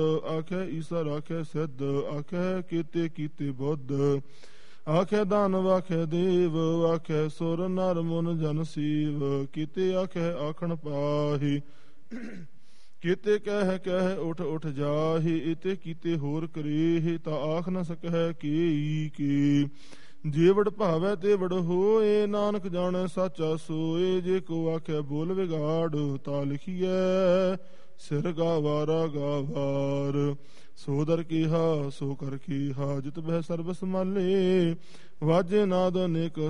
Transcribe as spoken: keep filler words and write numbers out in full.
ਆਖੇ ਈਸਰ ਆਖੇ ਸਿੱਧ ਆਖੇ ਕੀਤੇ ਕੀਤੇ ਬੁੱਧ ਆਖੇ ਦਾਨਵ ਆਖੇ ਦੇਵ ਆਖੇ ਸੁਰ ਨਰ ਮੁਨ ਜਨ ਸੀਵ ਕੀਤੇ ਆਖੇ ਆਖਣ ਪਾਹੀ ਕੀਤੇ ਕਹਿ ਕਹਿ ਉਠ ਉਠ ਜਾਹੀ ਇਤੇ ਕੀਤੇ ਹੋਰ ਕਰੀਹੀ ਤਾਂ ਆਖ ਨ ਸਕਹਿ ਕੀ ਕੀ ਜੇ ਵਡ ਭਾਵੈ ਤੇ ਵਡ ਹੋਏ ਨਾਨਕ ਜਾਣੈ ਸਾਚਾ ਸੋਏ ਜੇ ਕੋ ਆਖੇ ਬੋਲ ਵਿਗਾੜ ਤਾ ਲਿਖੀਐ ਸਿਰ ਗਾਵਾਰਾ ਗਾਵਾਰ ਸੋ ਦਰ ਕੀਹਾ ਸੋ ਕਰ ਕੀਹਾ ਜਿਤ ਬਹਿ ਸਰਬ ਸਮਾਲੇ ਵਾਜੇ ਨਾਦ ਅਨੇਕ